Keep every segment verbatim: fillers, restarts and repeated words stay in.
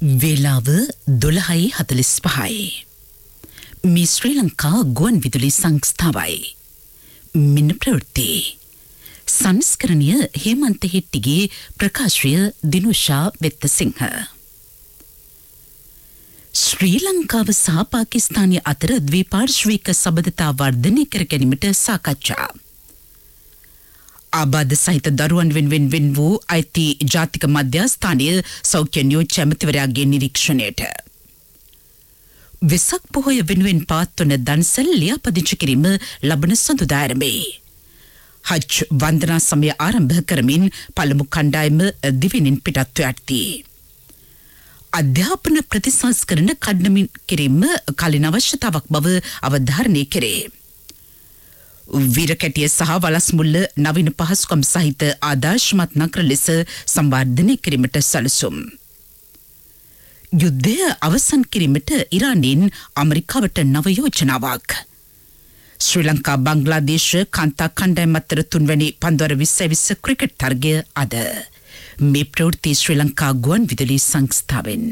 වේලාව දොළහයි හතළිස් පහයි. මේ ශ්‍රී ලංකා ගුවන් විදුලි සංස්ථාවයි. මෙන්න ප්‍රවෘත්ති. සංස්කරණය හේමන්ත හෙට්ටිගේ ප්‍රකාශය දිනුෂා වෙත්තසිංහ. ශ්‍රී ලංකාව සහ පාකිස්තානය අතර ද්විපාර්ශ්වික සබඳතා වර්ධනය කර ගැනීමට සාකච්ඡා. ආබාධ සහිත දරුවන් වෙනුවෙන් වෙන් වූ අයිති ජාතික මධ්‍යස්ථානීය සෞඛ්‍ය නියෝජ්‍ය ඇමතිවරයාගේ නිරීක්ෂණයට. වෙසක් පොහොය වෙනුවෙන් පවත්වන දන්සැල් ලියාපදිංචි කිරීම ලබන සඳුදා ආරම්භයි. හජ් වන්දනා සමය ආරම්භ කරමින් පළමු කණ්ඩායම දිවෙනින් පිටත්ව යටදී. අධ්‍යාපන ප්‍රතිසංස්කරණ කඩනමින් කිරීම කලින් අවශ්‍යතාවක් බව අවධාරණය කෙරේ. වීරකැටිය සහ වලස්මුල්ල නවීන පහසුකම් සහිත ආදර්ශමත් නගර ලෙස සංවර්ධනය කිරීමට සැලසුම්. යුද්ධය අවසන් කිරීමට ඉරානයෙන් ඇමරිකාවට නව යෝජනාවක්. ශ්‍රී ලංකා බංග්ලාදේශ කාන්තා කණ්ඩායම් අතර තුන්වැනි පන්දුවර විස්සයි විස්ස ක්‍රිකට් තරගය අද. මේ ප්‍රවෘත්ති ශ්‍රී ලංකා ගුවන් විදුලි සංස්ථාවෙන්.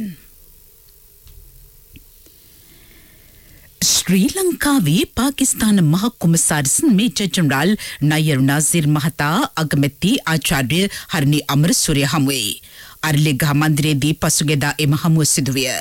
ශ්‍රී ලංකාවේ පාකිස්තාන මහ කොමසාරිස් මේජර් ජනරාල් නයර් නාසිර් මහතා අගමැති ආචාර්ය හරිනි අමරසූරිය හමුවේ. අරලිගහ මන්දිරයේදී පසුගියදා එම හමුව සිදුවිය.